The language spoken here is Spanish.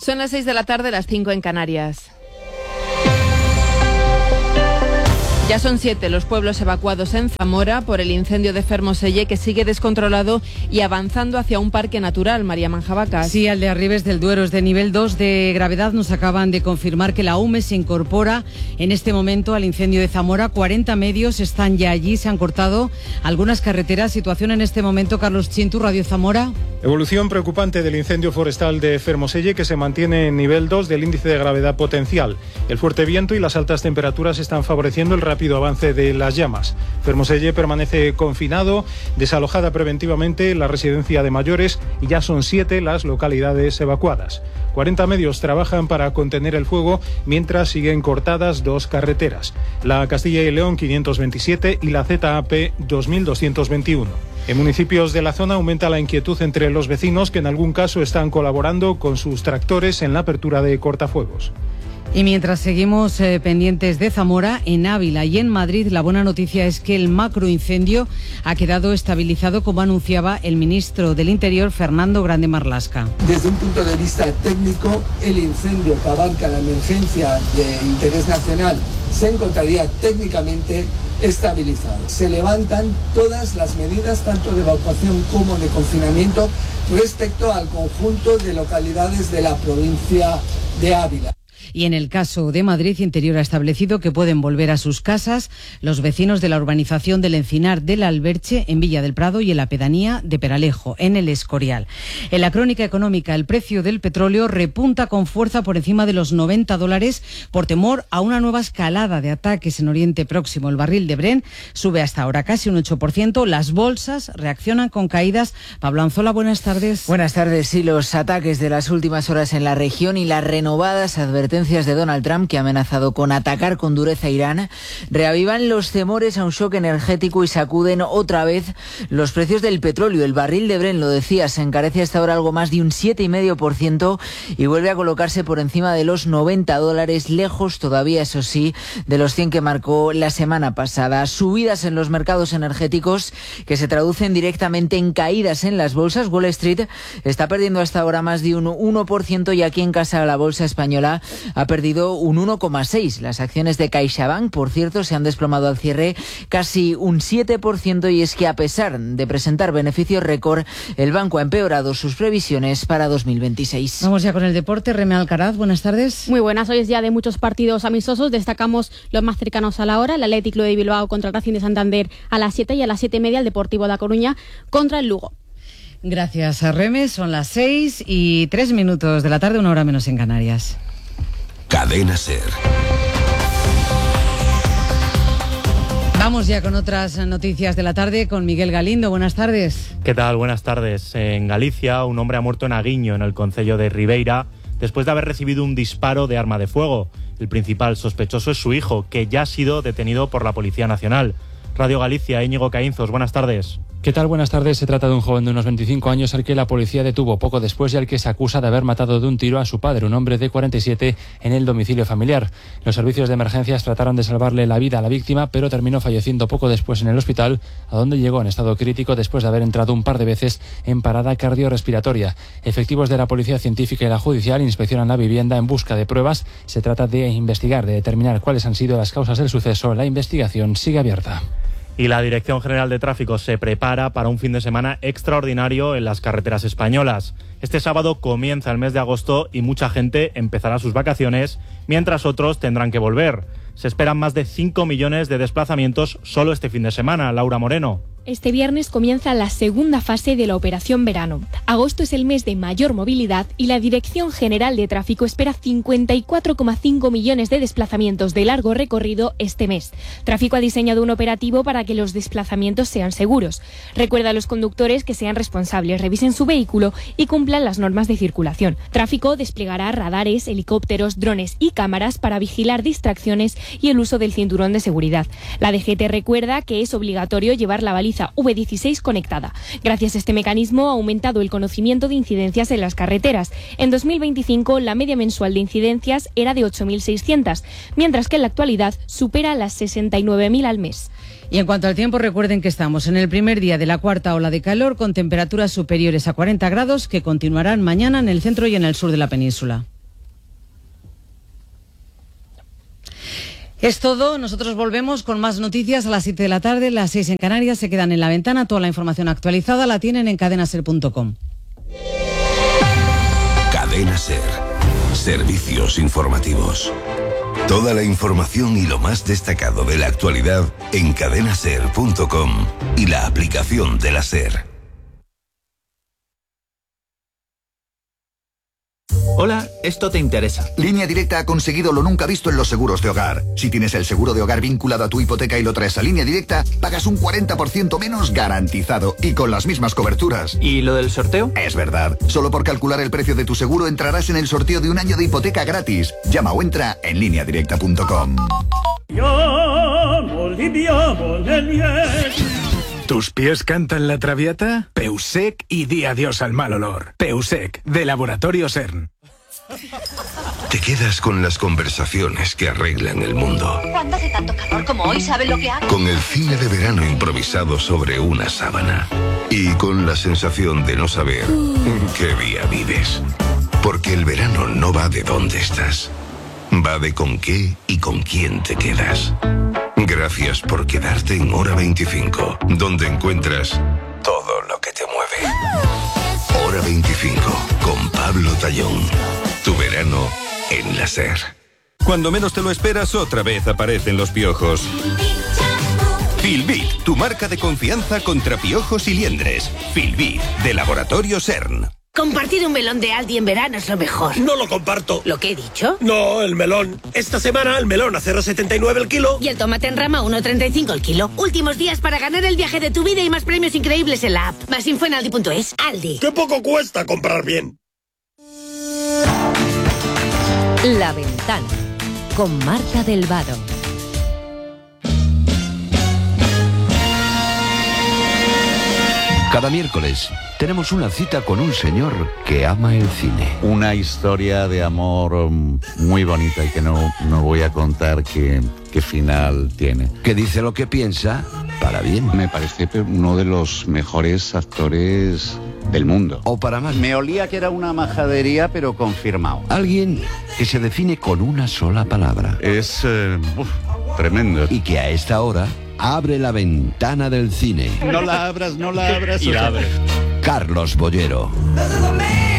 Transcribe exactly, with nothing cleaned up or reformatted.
Son las seis de la tarde, las cinco en Canarias. Ya son siete los pueblos evacuados en Zamora por el incendio de Fermoselle, que sigue descontrolado y avanzando hacia un parque natural. María Manjabacas. Sí, Aldearribes del Duero es de nivel dos de gravedad. Nos acaban de confirmar que la U M E se incorpora en este momento al incendio de Zamora. cuarenta medios están ya allí, se han cortado algunas carreteras. Situación en este momento, Carlos Chintu, Radio Zamora. Evolución preocupante del incendio forestal de Fermoselle, que se mantiene en nivel dos del índice de gravedad potencial. El fuerte viento y las altas temperaturas están favoreciendo el rápido avance de las llamas. Fermoselle permanece confinado, desalojada preventivamente la residencia de mayores, y ya son siete las localidades evacuadas. cuarenta medios trabajan para contener el fuego mientras siguen cortadas dos carreteras, la Castilla y León quinientos veintisiete y la Z A P dos mil doscientos veintiuno. En municipios de la zona aumenta la inquietud entre los vecinos, que en algún caso están colaborando con sus tractores en la apertura de cortafuegos. Y mientras seguimos eh, pendientes de Zamora, en Ávila y en Madrid, la buena noticia es que el macroincendio ha quedado estabilizado, como anunciaba el ministro del Interior, Fernando Grande Marlaska. Desde un punto de vista técnico, el incendio que abarca la emergencia de interés nacional se encontraría técnicamente estabilizado. Se levantan todas las medidas, tanto de evacuación como de confinamiento, respecto al conjunto de localidades de la provincia de Ávila. Y en el caso de Madrid, Interior ha establecido que pueden volver a sus casas los vecinos de la urbanización del Encinar del Alberche, en Villa del Prado, y en la pedanía de Peralejo, en el Escorial. En la crónica económica, el precio del petróleo repunta con fuerza por encima de los noventa dólares por temor a una nueva escalada de ataques en Oriente Próximo. El barril de Brent sube hasta ahora casi un ocho por ciento. Las bolsas reaccionan con caídas. Pablo Anzola, buenas tardes. Buenas tardes. Sí, los ataques de las últimas horas en la región y las renovadas advertencias de Donald Trump, que ha amenazado con atacar con dureza a Irán, reavivan los temores a un shock energético y sacuden otra vez los precios del petróleo. El barril de Brent, lo decía, se encarece hasta ahora algo más de un siete coma cinco por ciento y vuelve a colocarse por encima de los noventa dólares, lejos todavía, eso sí, de los cien que marcó la semana pasada. Subidas en los mercados energéticos que se traducen directamente en caídas en las bolsas. Wall Street está perdiendo hasta ahora más de un uno por ciento y aquí en casa la bolsa española ha perdido un uno coma seis por ciento. Las acciones de CaixaBank, por cierto, se han desplomado al cierre casi un siete por ciento, y es que a pesar de presentar beneficios récord, el banco ha empeorado sus previsiones para dos mil veintiséis. Vamos ya con el deporte. Reme Alcaraz, buenas tardes. Muy buenas. Hoy es día de muchos partidos amistosos. Destacamos los más cercanos a la hora: el Athletic Club de Bilbao contra el Racing de Santander a las siete, y a las siete y media el Deportivo de A Coruña contra el Lugo. Gracias a Reme. Son las seis y tres minutos de la tarde, una hora menos en Canarias. Cadena SER. Vamos ya con otras noticias de la tarde con Miguel Galindo. Buenas tardes. ¿Qué tal? Buenas tardes. En Galicia, un hombre ha muerto en Aguiño, en el concello de Ribeira, después de haber recibido un disparo de arma de fuego. El principal sospechoso es su hijo, que ya ha sido detenido por la Policía Nacional. Radio Galicia, Íñigo Caínzos, buenas tardes. ¿Qué tal? Buenas tardes. Se trata de un joven de unos veinticinco años al que la policía detuvo poco después y al que se acusa de haber matado de un tiro a su padre, un hombre de cuarenta y siete, en el domicilio familiar. Los servicios de emergencias trataron de salvarle la vida a la víctima, pero terminó falleciendo poco después en el hospital, a donde llegó en estado crítico después de haber entrado un par de veces en parada cardiorrespiratoria. Efectivos de la Policía Científica y la Judicial inspeccionan la vivienda en busca de pruebas. Se trata de investigar, de determinar cuáles han sido las causas del suceso. La investigación sigue abierta. Y la Dirección General de Tráfico se prepara para un fin de semana extraordinario en las carreteras españolas. Este sábado comienza el mes de agosto y mucha gente empezará sus vacaciones, mientras otros tendrán que volver. Se esperan más de cinco millones de desplazamientos solo este fin de semana. Laura Moreno. Este viernes comienza la segunda fase de la Operación Verano. Agosto es el mes de mayor movilidad y la Dirección General de Tráfico espera cincuenta y cuatro coma cinco millones de desplazamientos de largo recorrido este mes. Tráfico ha diseñado un operativo para que los desplazamientos sean seguros. Recuerda a los conductores que sean responsables, revisen su vehículo y cumplan las normas de circulación. Tráfico desplegará radares, helicópteros, drones y cámaras para vigilar distracciones y el uso del cinturón de seguridad. La D G T recuerda que es obligatorio llevar la baliza V dieciséis conectada. Gracias a este mecanismo ha aumentado el conocimiento de incidencias en las carreteras. En dos mil veinticinco la media mensual de incidencias era de ocho mil seiscientas, mientras que en la actualidad supera las sesenta y nueve mil al mes. Y en cuanto al tiempo, recuerden que estamos en el primer día de la cuarta ola de calor, con temperaturas superiores a cuarenta grados que continuarán mañana en el centro y en el sur de la península. Es todo, nosotros volvemos con más noticias a las siete de la tarde, las seis en Canarias, se quedan en La Ventana, toda la información actualizada la tienen en cadena ser punto com. Cadena Ser. Servicios informativos. Toda la información y lo más destacado de la actualidad en cadena ser punto com y la aplicación de la SER. Hola, esto te interesa. Línea Directa ha conseguido lo nunca visto en los seguros de hogar. Si tienes el seguro de hogar vinculado a tu hipoteca y lo traes a Línea Directa, pagas un cuarenta por ciento menos garantizado y con las mismas coberturas. ¿Y lo del sorteo? Es verdad. Solo por calcular el precio de tu seguro entrarás en el sorteo de un año de hipoteca gratis. Llama o entra en línea directa punto com. ¿Tus pies cantan la traviata? Peusec y di adiós al mal olor. Peusec, de Laboratorio CERN. Te quedas con las conversaciones que arreglan el mundo. Cuando hace tanto calor como hoy, ¿saben lo que hago? Con el cine de verano improvisado sobre una sábana. Y con la sensación de no saber en qué día vives. Porque el verano no va de dónde estás. Va de con qué y con quién te quedas. Gracias por quedarte en Hora veinticinco, donde encuentras todo lo que te mueve. Hora veinticinco, con Pablo Tallón. Tu verano en la SER. Cuando menos te lo esperas, otra vez aparecen los piojos. Filbit, tu marca de confianza contra piojos y liendres. Filbit, de Laboratorio CERN. Compartir un melón de Aldi en verano es lo mejor. No lo comparto. ¿Lo que he dicho? No, el melón. Esta semana el melón a cero coma setenta y nueve el kilo. Y el tomate en rama a uno coma treinta y cinco el kilo. Últimos días para ganar el viaje de tu vida y más premios increíbles en la app. Más info en aldi punto es. Aldi. ¡Qué poco cuesta comprar bien! La Ventana, con Marta del Vado. Cada miércoles tenemos una cita con un señor que ama el cine. Una historia de amor muy bonita y que no, no voy a contar qué, qué final tiene. Que dice lo que piensa para bien. Me parece uno de los mejores actores del mundo. O para mal. Me olía que era una majadería, pero confirmado. Alguien que se define con una sola palabra. Es eh, uf, tremendo. Y que a esta hora abre la ventana del cine. No la abras, no la abras. Y la abre. Carlos Bollero.